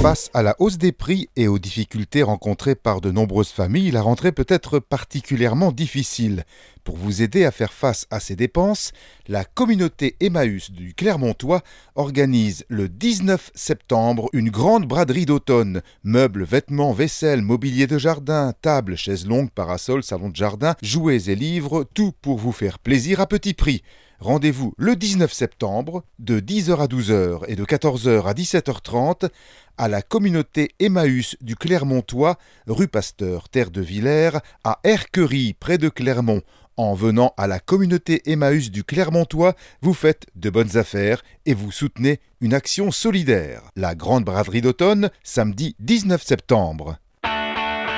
Face à la hausse des prix et aux difficultés rencontrées par de nombreuses familles, la rentrée peut être particulièrement difficile. Pour vous aider à faire face à ces dépenses, la communauté Emmaüs du Clermontois organise le 19 septembre une grande braderie d'automne. Meubles, vêtements, vaisselle, mobilier de jardin, tables, chaises longues, parasols, salons de jardin, jouets et livres, tout pour vous faire plaisir à petit prix. Rendez-vous le 19 septembre de 10h à 12h et de 14h à 17h30 à la communauté Emmaüs du Clermontois, rue Pasteur, terre de Villers, à Erquerie, près de Clermont. En venant à la communauté Emmaüs du Clermontois, vous faites de bonnes affaires et vous soutenez une action solidaire. La grande braderie d'automne, samedi 19 septembre.